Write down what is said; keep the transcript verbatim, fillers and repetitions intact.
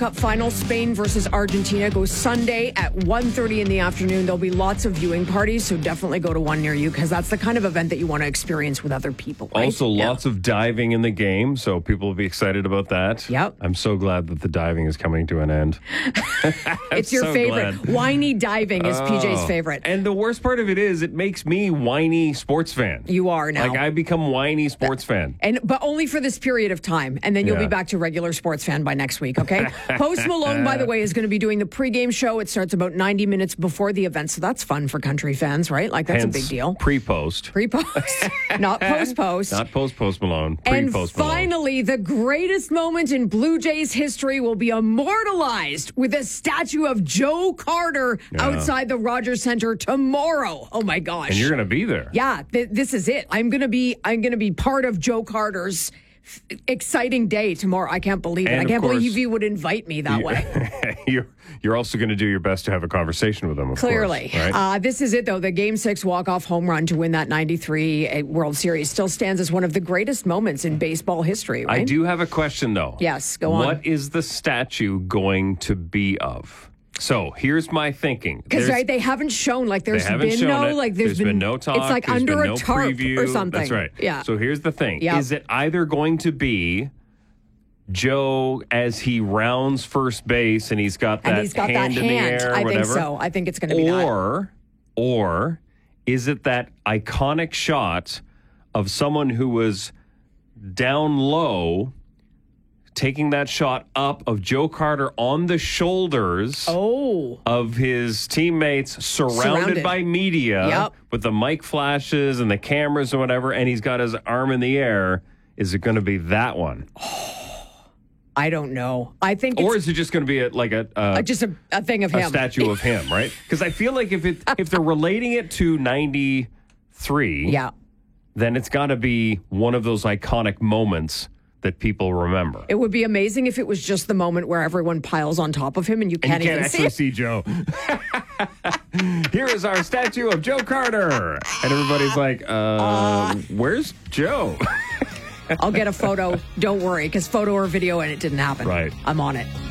Cup final, Spain versus Argentina, goes Sunday at one thirty in the afternoon. There'll be lots of viewing parties, so definitely go to one near you because that's the kind of event that you want to experience with other people. Right? Also, yeah. lots of diving in the game, so people will be excited about that. Yep. I'm so glad that the diving is coming to an end. It's your so favorite. glad. Whiny diving is P J's Oh. favorite. And the worst part of it is it makes me whiny sports fan. You are now. Like, I become whiny sports fan. And but only for this period of time, and then you'll Yeah. be back to regular sports fan by next week. Okay. Post Malone, by the way, is going to be doing the pregame show. It starts about ninety minutes before the event, so that's fun for country fans, right? Like that's Hence, a big deal. Pre-post. Pre-post, not post-post. Not post-post Malone. And Pre-post Malone. finally, the greatest moment in Blue Jays history will be immortalized with a statue of Joe Carter Yeah. outside the Rogers Center tomorrow. Oh my gosh! And you're going to be there. Yeah, th- this is it. I'm gonna be. I'm gonna be part of Joe Carter's f- exciting day tomorrow. I can't believe it. And I of can't course- believe he would invite me that way. you're, you're also going to do your best to have a conversation with him, of Clearly. course. Right? Uh, this is it, though. The Game six walk-off home run to win that ninety-three World Series still stands as one of the greatest moments in baseball history, right? I do have a question, though. Yes, go on. What is the statue going to be of? So here's my thinking. Because There's- right, they haven't shown like there's they haven't been shown no it. like there's been, no talk. It's like There's under been a no tarp preview. or something. That's right. Yeah. So here's the thing: Yep. is it either going to be Joe as he rounds first base and he's got that and he's got hand that in hand. the air, or I whatever, think so. I think it's going to be that. or or is it that iconic shot of someone who was down low? Taking that shot up of Joe Carter on the shoulders Oh. of his teammates surrounded, Surrounded. by media Yep. with the mic flashes and the cameras or whatever, and he's got his arm in the air. Is it going to be that one? I don't know. I think Or it's is it just going to be a, like a, a, uh, just a, a thing of a him. statue of him, right? Because I feel like if it if they're relating it to ninety-three, Yeah. then it's got to be one of those iconic moments that people remember. It would be amazing if it was just the moment where everyone piles on top of him and you And can't, you can't even actually see it. see Joe. Here is our statue of Joe Carter. And everybody's like, uh, uh where's Joe? I'll get a photo. Don't worry, because photo or video and it didn't happen. Right. I'm on it.